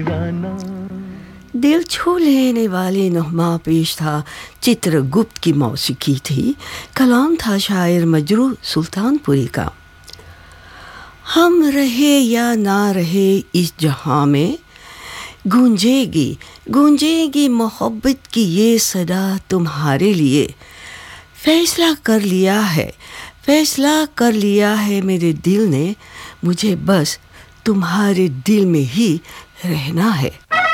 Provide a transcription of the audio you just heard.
दिल छू लेने वाली नगमा पेश था, चित्रगुप्त की मौसीकी थी, कलाम था शायर मजरूह सुल्तानपुरी का। हम रहे या ना रहे इस जहां में, गूंजेगी गूंजेगी मोहब्बत की ये सदा तुम्हारे लिए। फैसला कर लिया है मेरे दिल ने, मुझे बस तुम्हारे दिल में ही रहना है।